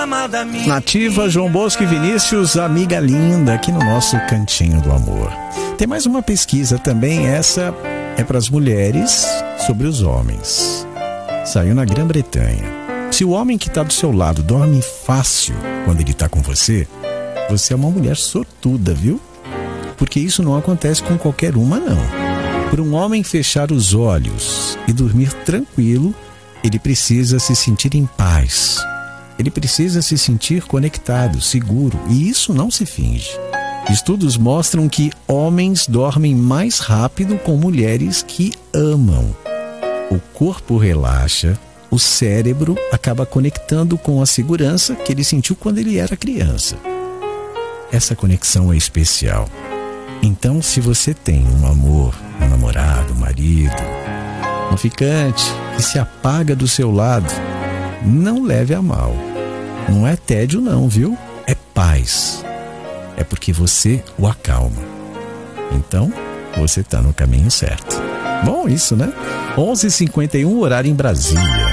Nativa, João Bosco e Vinícius, amiga linda, aqui no nosso Cantinho do Amor. Tem mais uma pesquisa também, essa é para as mulheres sobre os homens. Saiu na Grã-Bretanha. Se o homem que está do seu lado dorme fácil quando ele está com você, você é uma mulher sortuda, viu? Porque isso não acontece com qualquer uma, não. Para um homem fechar os olhos e dormir tranquilo, ele precisa se sentir em paz. Ele precisa se sentir conectado, seguro, e isso não se finge. Estudos mostram que homens dormem mais rápido com mulheres que amam. O corpo relaxa, o cérebro acaba conectando com a segurança que ele sentiu quando ele era criança. Essa conexão é especial. Então, se você tem um amor, um namorado, um marido, um ficante que se apaga do seu lado, não leve a mal. Não é tédio não, viu? É paz. É porque você o acalma. Então, você está no caminho certo. Bom isso, né? 11h51, horário em Brasília.